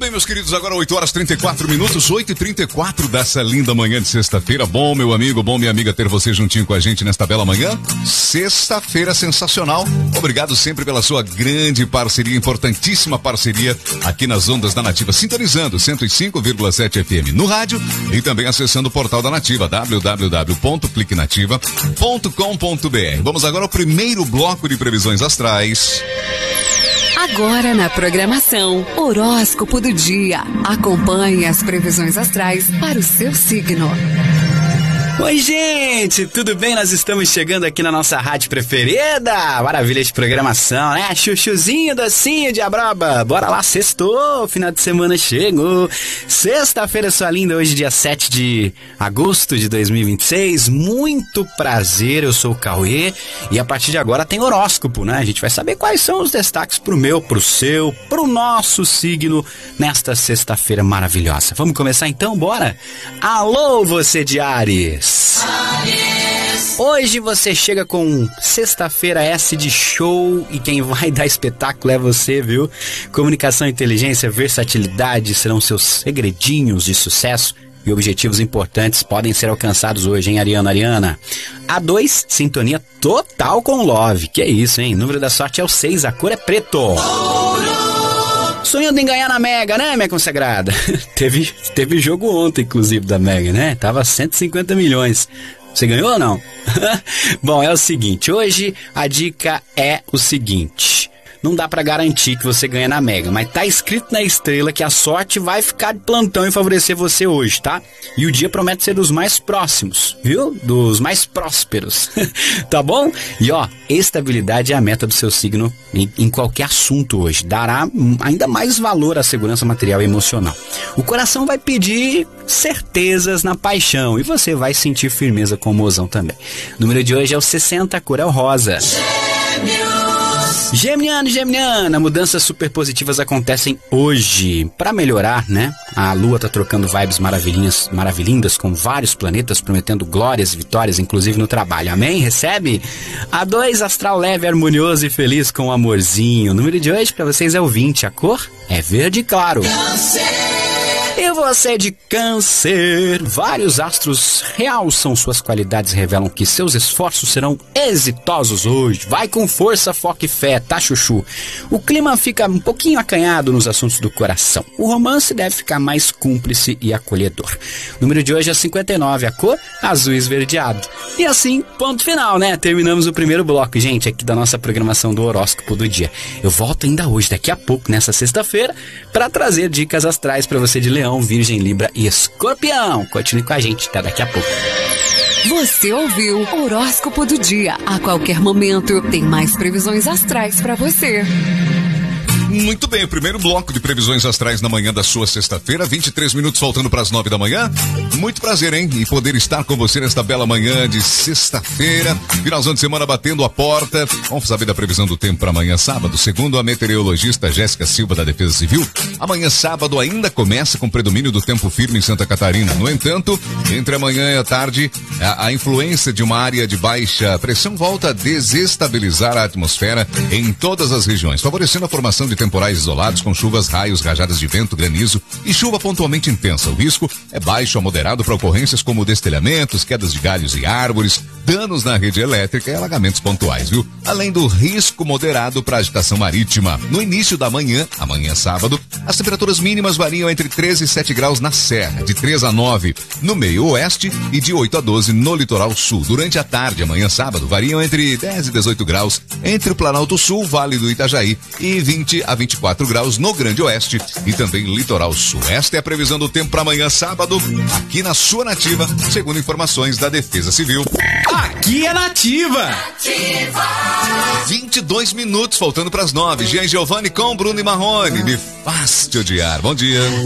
bem, meus queridos, agora 8 horas 34 minutos, 8h34 dessa linda manhã de sexta-feira. Bom, meu amigo, bom, minha amiga, ter você juntinho com a gente nesta bela manhã. Sexta-feira sensacional. Obrigado sempre pela sua grande parceria, importantíssima parceria aqui nas ondas da Nativa, sintonizando 105,7 FM no rádio e também acessando o portal da Nativa, www.cliquenativa.com.br. Vamos agora ao primeiro bloco de previsões astrais. Agora na programação, horóscopo do dia. Acompanhe as previsões astrais para o seu signo. Oi, gente, tudo bem? Nós estamos chegando aqui na nossa rádio preferida. Maravilha de programação, né? Chuchuzinho, docinho, diabraba. Bora lá, sextou, final de semana chegou. Sexta-feira, sua linda, hoje dia 7 de agosto de 2026. Muito prazer, eu sou o Cauê. E a partir de agora tem horóscopo, né? A gente vai saber quais são os destaques pro meu, pro seu, pro nosso signo nesta sexta-feira maravilhosa. Vamos começar então? Bora? Alô, você de Áries! Hoje você chega com sexta-feira S de show e quem vai dar espetáculo é você, viu? Comunicação, inteligência, versatilidade serão seus segredinhos de sucesso e objetivos importantes podem ser alcançados hoje, hein, Ariana? A2, sintonia total com Love. Que é isso, hein? O número da sorte é o 6, a cor é preto. Sonhando em ganhar na Mega, né, minha consagrada? Teve jogo ontem, inclusive, da Mega, né? Tava 150 milhões. Você ganhou ou não? Bom, é o seguinte, hoje a dica é o seguinte. Não dá pra garantir que você ganha na Mega, mas tá escrito na estrela que a sorte vai ficar de plantão e favorecer você hoje, tá? E o dia promete ser dos mais próximos, viu? Dos mais prósperos, tá bom? E ó, estabilidade é a meta do seu signo em qualquer assunto hoje. Dará ainda mais valor à segurança material e emocional. O coração vai pedir certezas na paixão e você vai sentir firmeza com o mozão também. O número de hoje é o 60, a cor é o rosa. Geminiano e Geminiana, mudanças super positivas acontecem hoje. Para melhorar, né? A Lua tá trocando vibes maravilhindas com vários planetas, prometendo glórias e vitórias, inclusive no trabalho. Amém? Recebe? A2, astral leve, harmonioso e feliz com o amorzinho. O número de hoje para vocês é o 20, a cor é verde claro. E você de Câncer, vários astros realçam suas qualidades e revelam que seus esforços serão exitosos hoje. Vai com força, foco e fé, tá, chuchu? O clima fica um pouquinho acanhado nos assuntos do coração. O romance deve ficar mais cúmplice e acolhedor. O número de hoje é 59, a cor azul esverdeado. E assim, ponto final, né? Terminamos o primeiro bloco, gente, aqui da nossa programação do horóscopo do dia. Eu volto ainda hoje, daqui a pouco, nessa sexta-feira, para trazer dicas astrais para você de Leão, Virgem, Libra e Escorpião. Continue com a gente, até daqui a pouco. Você ouviu o horóscopo do dia. A qualquer momento tem mais previsões astrais para você. Muito bem, o primeiro bloco de previsões astrais na manhã da sua sexta-feira, 23 minutos faltando para as 9 da manhã. Muito prazer, hein? E poder estar com você nesta bela manhã de sexta-feira, finalzão de semana batendo a porta. Vamos saber da previsão do tempo para amanhã sábado. Segundo a meteorologista Jéssica Silva da Defesa Civil, amanhã sábado ainda começa com predomínio do tempo firme em Santa Catarina. No entanto, entre amanhã e a tarde, a influência de uma área de baixa pressão volta a desestabilizar a atmosfera em todas as regiões, favorecendo a formação de temporais isolados com chuvas, raios, rajadas de vento, granizo e chuva pontualmente intensa. O risco é baixo a moderado para ocorrências como destelhamentos, quedas de galhos e árvores, danos na rede elétrica e alagamentos pontuais, viu? Além do risco moderado para agitação marítima. No início da manhã, amanhã sábado, as temperaturas mínimas variam entre 13 e 7 graus na Serra, de 3 a 9 no meio oeste e de 8 a 12 no litoral sul. Durante a tarde, amanhã sábado, variam entre 10 e 18 graus entre o Planalto Sul, Vale do Itajaí e 20 a 24 graus no Grande Oeste e também Litoral Sul. Esta é a previsão do tempo para amanhã sábado, aqui na sua Nativa, segundo informações da Defesa Civil. Aqui é Nativa! Nativa! 22 minutos faltando para as 9. Jean Giovanni com Bruno e Marrone. Me faz te odiar. Bom dia.